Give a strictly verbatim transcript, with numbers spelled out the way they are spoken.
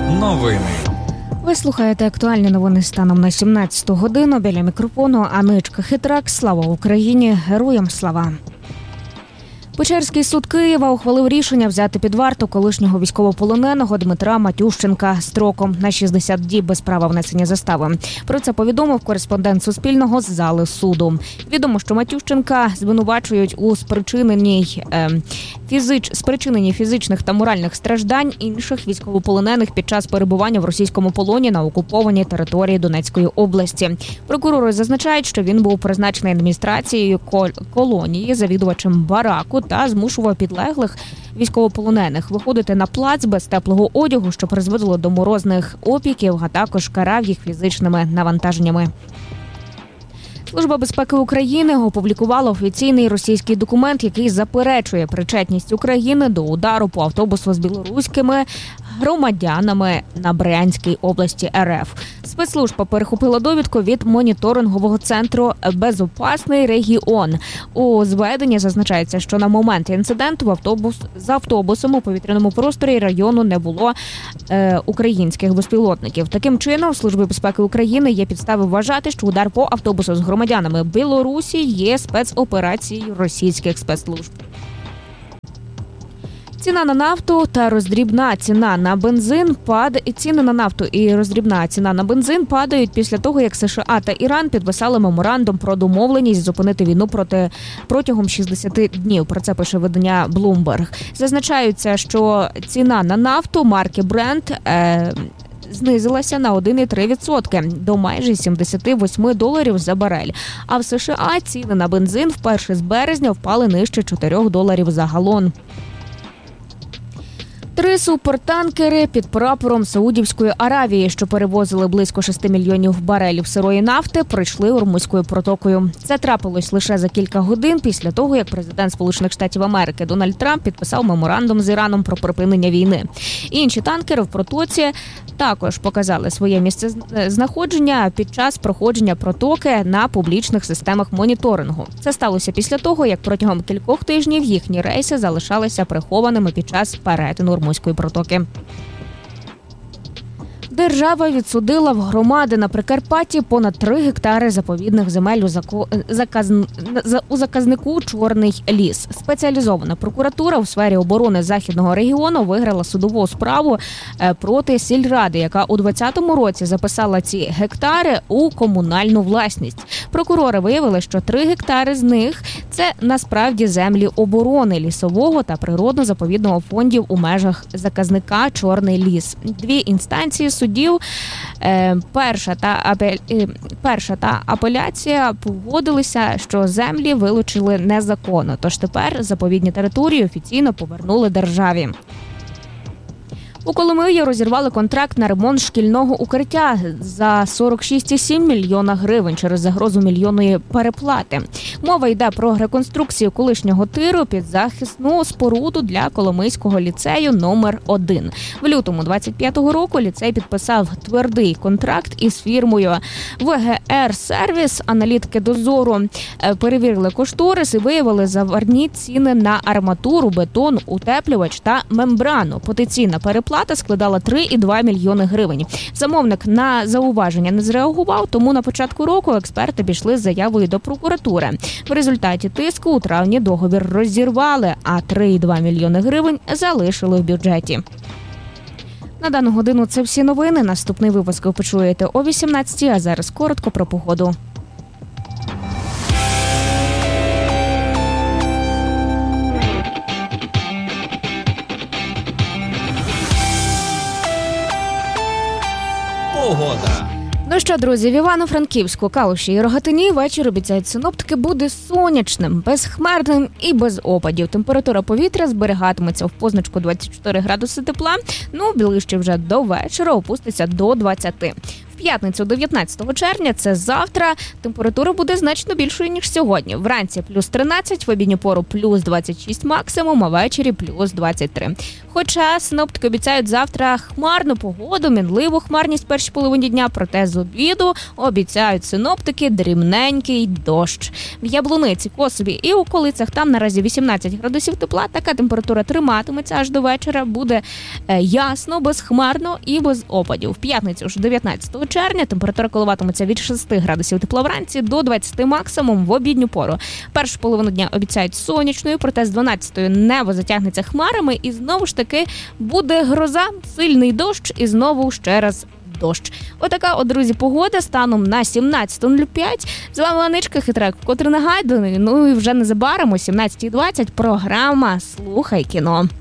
Новини. Ви слухаєте актуальні новини станом на сімнадцяту годину. Біля мікрофону Аничка Хитрак. Слава Україні! Героям слава! Печерський суд Києва ухвалив рішення взяти під варту колишнього військовополоненого Дмитра Матющенка строком на шістдесят діб без права внесення застави. Про це повідомив кореспондент Суспільного з зали суду. Відомо, що Матющенка звинувачують у спричиненні, е, фізич, спричиненні фізичних та моральних страждань інших військовополонених під час перебування в російському полоні на окупованій території Донецької області. Прокурори зазначають, що він був призначений адміністрацією колонії завідувачем бараку та змушував підлеглих військовополонених виходити на плац без теплого одягу, що призводило до морозних опіків, а також карав їх фізичними навантаженнями. Служба безпеки України опублікувала офіційний російський документ, який заперечує причетність України до удару по автобусу з білоруськими громадянами на Брянській області РФ. Спецслужба перехопила довідку від моніторингового центру «Безопасний регіон». У зведенні зазначається, що на момент інциденту в автобус з автобусом у повітряному просторі району не було е, українських безпілотників. Таким чином, в Службі безпеки України є підстави вважати, що удар по автобусу з громадянами Білорусі є спецоперацією російських спецслужб. Ціна на нафту та роздрібна ціна на бензин пад... ціни на нафту і роздрібна ціна на бензин падають після того, як США та Іран підписали меморандум про домовленість зупинити війну проти протягом шістдесят днів. Про це пише видання Bloomberg. Зазначається, що ціна на нафту марки Brent е... знизилася на один цілих три десятих відсотка до майже сімдесят вісім доларів за барель. А в США ціни на бензин вперше з березня впали нижче чотирьох доларів за галон. Три супертанкери під прапором Саудівської Аравії, що перевозили близько шести мільйонів барелів сирої нафти, пройшли Ормузькою протокою. Це трапилось лише за кілька годин після того, як президент Сполучених Штатів Америки Дональд Трамп підписав меморандум з Іраном про припинення війни. Інші танкери в протоці також показали своє місце знаходження під час проходження протоки на публічних системах моніторингу. Це сталося після того, як протягом кількох тижнів їхні рейси залишалися прихованими під час перетину Ормузької протоки. Держава відсудила в громади на Прикарпатті понад три гектари заповідних земель у, зако... заказ... у заказнику «Чорний ліс». Спеціалізована прокуратура у сфері оборони Західного регіону виграла судову справу проти сільради, яка у двадцятому році записала ці гектари у комунальну власність. Прокурори виявили, що три гектари з них – це насправді землі оборони, лісового та природно-заповідного фондів у межах заказника «Чорний ліс». Дві інстанції судів, перша та, апеля... перша та апеляція погодилися, що землі вилучили незаконно, тож тепер заповідні території офіційно повернули державі. У Коломиї розірвали контракт на ремонт шкільного укриття за сорок шість цілих сім мільйона гривень через загрозу мільйонної переплати. Мова йде про реконструкцію колишнього тиру під захисну споруду для Коломийського ліцею номер один. В лютому двадцять п'ятого року ліцей підписав твердий контракт із фірмою «ве ге ер Сервіс». Аналітики «Дозору» перевірили кошторис і виявили заварні ціни на арматуру, бетон, утеплювач та мембрану. Потенційна переплата Плата складала три цілих два мільйони гривень. Замовник на зауваження не зреагував, тому на початку року експерти пішли з заявою до прокуратури. В результаті тиску у травні договір розірвали, а три цілих два мільйони гривень залишили в бюджеті. На дану годину це всі новини. Наступний випуск ви почуєте о вісімнадцятій, а зараз коротко про погоду. Погода. Ну що, друзі, в Івано-Франківську, Калуші і Рогатині вечір обіцяють синоптики буде сонячним, безхмарним і без опадів. Температура повітря зберігатиметься в позначку двадцять чотири градуси тепла, ну, ближче вже до вечора опуститься до двадцяти. В п'ятницю дев'ятнадцятого червня, це завтра, температура буде значно більшою, ніж сьогодні. Вранці плюс тринадцять, в обідню пору плюс двадцять шість максимум, а ввечері плюс двадцять три. Хоча синоптики обіцяють завтра хмарну погоду, мінливу хмарність в першій половині дня, проте з обіду обіцяють синоптики дрібненький дощ. В Яблуниці, Косові і околицях там наразі вісімнадцять градусів тепла, така температура триматиметься аж до вечора, буде ясно, безхмарно і без опадів. В п'ятницю ж дев'ятнадцятого червня температура коливатиметься від шести градусів тепла вранці до двадцяти максимум в обідню пору. Першу половину дня обіцяють сонячною, проте з дванадцятої небо затягнеться хмарами і знову ж таки буде гроза, сильний дощ і знову ще раз дощ. Отака, от, друзі, погода станом на сімнадцята нуль п'ять. З вами Аничка Хитрак, вкотре нагадую. Ну і вже незабаром о сімнадцятій двадцять програма «Слухай кіно».